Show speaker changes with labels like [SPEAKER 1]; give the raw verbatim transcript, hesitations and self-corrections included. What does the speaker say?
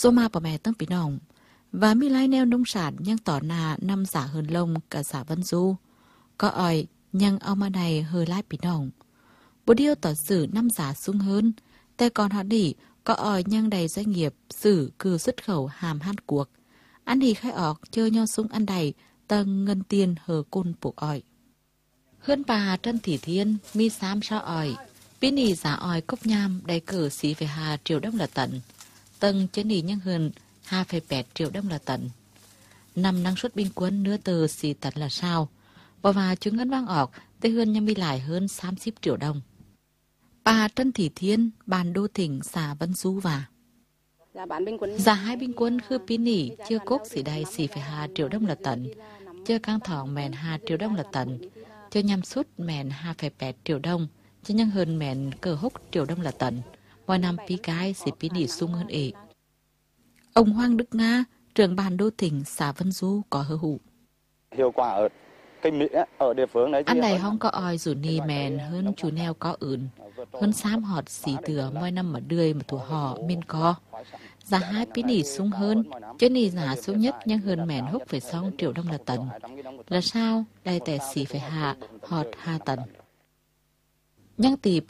[SPEAKER 1] Số ma bà mẹ tăng bị nòng. Và mi lai neo nông sản nhưng tỏ nà năm giả hơn lông cả giả Vân Du. Có ỏi nhưng ông mà này hơi lai bị nòng. Bố điêu tỏ xử năm giả sung hơn.แต่còn họ đi có ỏi nhưng đầy doanh nghiệp xử cư xuất khẩu hàm Hàn Quốc. Anh đi khai ọc chơi nho sung ăn đầy tầng ngân tiền hờ côn buộc ỏi. Hơn bà Trân Thị Thiên mi xám sao ỏi. Bí nì giả ỏi cốc nham đầy cử xí về hà triệu đông là tận. Tầng chế nì nhân hơn hai phẩy bảy triệu đông là tận. Năm năng suất bình quân nửa tờ xì tận là sao. Và và chứng ngân vang ọc tới hơn nhằm bi lại hơn ba mươi triệu đồng. Bà Trân Thị Thiên, bàn đô thỉnh xã Vân Du và. Giá hai bình quân khư bí nỉ chưa cốc xỉ đầy xì phẩy hai triệu đồng là tận. Chưa căng thỏng mẹn hai triệu đồng là tận. Chưa nhằm suất mẹn hai phẩy bảy triệu đồng. Chưa nhân hơn mẹn cờ hốc triệu đồng là tận. Mỗi năm bí cái xỉ bí nỉ sung hơn ế. Ông Hoàng Đức Nga, trưởng ban đô thỉnh xã Vân Du có hứa hụ.
[SPEAKER 2] Hiệu quả ở cây Mỹ ở địa phương đấy.
[SPEAKER 1] Anh này không có oi rủ ni mèn hơn chú neo có อื่n. Hơn xám họt xỉ tửa mỗi năm mà đươi mà thủ họ mình có. Giá hai bí nỉ sung hơn, chứ nỉ giá sung nhất nhưng hơn mèn húc phải xong triệu đồng là tận. Là sao? Đây tẻ xỉ phải hạ, họt hai tận. Nhưng tỷ